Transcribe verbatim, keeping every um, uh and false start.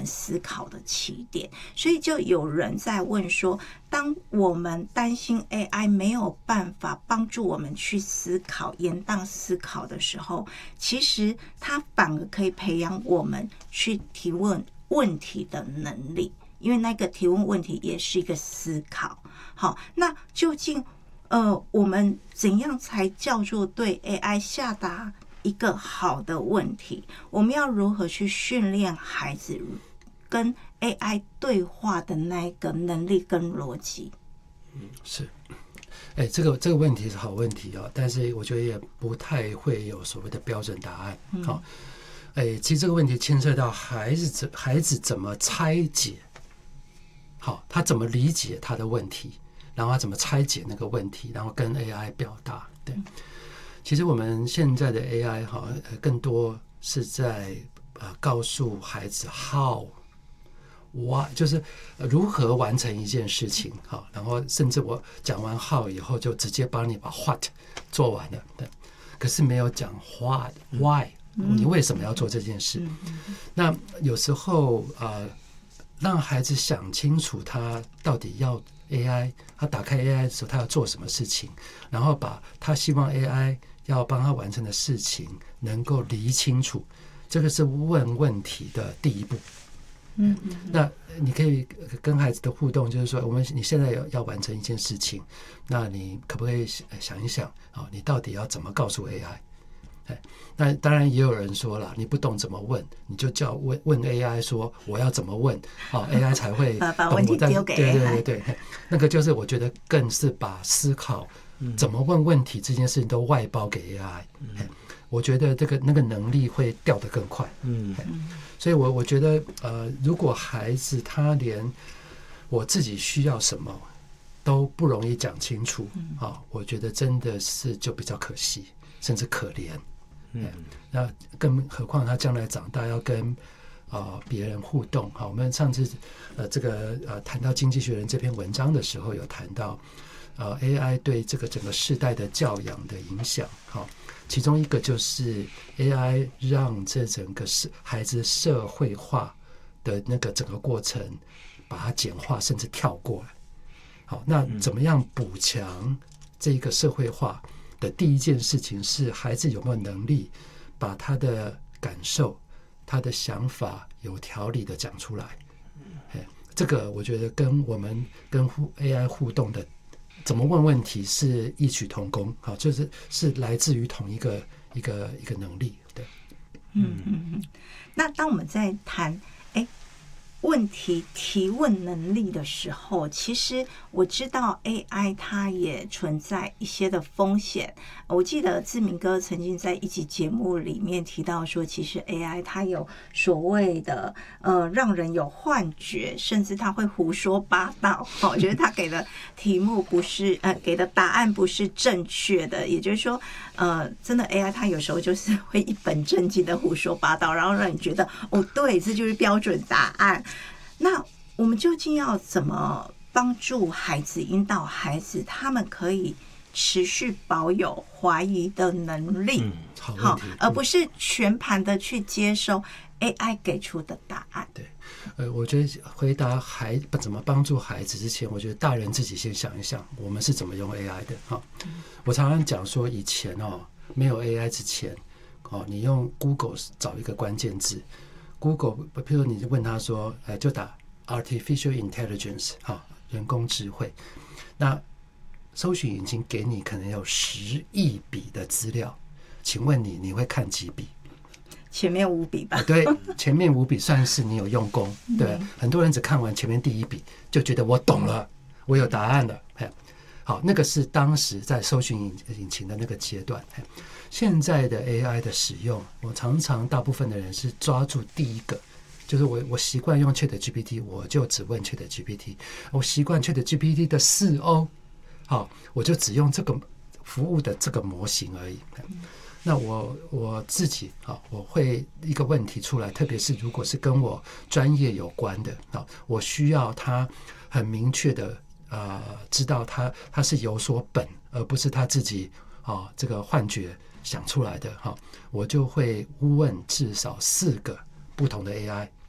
们思考的起点。所以就有人在问说，当我们担心 A I 没有办法帮助我们去思考、延宕思考的时候，其实它反而可以培养我们去提问问题的能力，因为那个提问问题也是一个思考。好，那究竟呃，我们怎样才叫做对 A I 下达一个好的问题？我们要如何去训练孩子跟 A I 对话的那个能力跟逻辑？ 嗯，是，哎，这个这个问题是好问题哦，但是我觉得也不太会有所谓的标准答案。好、嗯，哎，其实这个问题牵涉到孩子怎孩子怎么拆解，好，他怎么理解他的问题。然后他怎么拆解那个问题，然后跟 A I 表达。对，其实我们现在的 A I 哈，更多是在呃告诉孩子 how， why， 就是如何完成一件事情。好，然后甚至我讲完 how 以后，就直接帮你把 what 做完了。对，可是没有讲 what why， 你为什么要做这件事？那有时候呃，让孩子想清楚他到底要。A I， 他打开 A I 的时候，他要做什么事情，然后把他希望 A I 要帮他完成的事情能够理清楚，这个是问问题的第一步。嗯，那你可以跟孩子的互动，就是说，我们你现在要要完成一件事情，那你可不可以想一想啊，你到底要怎么告诉 A I？那当然也有人说了，你不懂怎么问，你就叫问问 A I 说我要怎么问，哦 ，A I 才会把把问题丢给 A I。 对对对对，那个就是我觉得更是把思考怎么问问题这件事情都外包给 A I。嗯，我觉得这个那个能力会掉得更快。嗯，所以我我觉得呃，如果孩子他连我自己需要什么都不容易讲清楚啊、哦，我觉得真的是就比较可惜，甚至可怜。嗯，那更何况他将来长大要跟啊别人互动。好，我们上次呃这个呃谈到《经济学人》这篇文章的时候，有谈到呃 A I 对这个整个世代的教养的影响。好，其中一个就是 A I 让这整个是孩子社会化的那个整个过程把它简化，甚至跳过来。好，那怎么样补强这个社会化？的第一件事情是孩子有没有能力把他的感受、他的想法有条理的讲出来。这个我觉得跟我们跟 A I 互动的怎么问问题是异曲同工，好，就是是来自于同一个一个一个能力。对， 嗯嗯嗯。那当我们在谈哎问题提问能力的时候，其实我知道 A I 它也存在一些的风险。我记得志明哥曾经在一集节目里面提到说，其实 A I 它有所谓的呃让人有幻觉，甚至它会胡说八道。哦，我觉得他给的题目不是呃给的答案不是正确的，也就是说呃真的 A I 它有时候就是会一本正经的胡说八道，然后让你觉得哦对，这就是标准答案。那我们究竟要怎么帮助孩子、引导孩子，他们可以持续保有怀疑的能力？ 嗯，好问题， 而不是全盘的去接收 A I 给出的答案。 对，呃，我觉得回答孩怎么帮助孩子之前，我觉得大人自己先想一想，我们是怎么用 A I 的哈、嗯。我常常讲说，以前哦没有 A I 之前，哦，你用 Google 找一个关键字。Google， 譬如你问他说，呃，就打 artificial intelligence， 好，人工智慧，那搜寻引擎给你可能有十亿笔的资料，请问你你会看几笔？ 前面五笔吧。 对，前面五笔算是你有用功。对，嗯、很多人只看完前面第一笔就觉得我懂了，我有答案了。好，那个是当时在搜寻引擎的那个阶段。现在的 A I 的使用，我常常大部分的人是抓住第一个，就是我我习惯用 ChatGPT， 我就只问 ChatGPT， 我习惯 ChatGPT 的四 O， 好，我就只用这个服务的这个模型而已。那我我自己啊，我会一个问题出来，特别是如果是跟我专业有关的啊，我需要他很明确的呃知道他他是有所本，而不是他自己啊这个幻觉想出来的哈，我就会问至少四个不同的 A I，